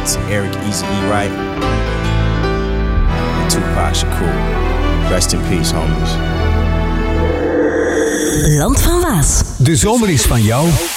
out to Eric Eazy-E Wright and Tupac Shakur. Rest in peace, homies. Land van Waas. De zomer is van jou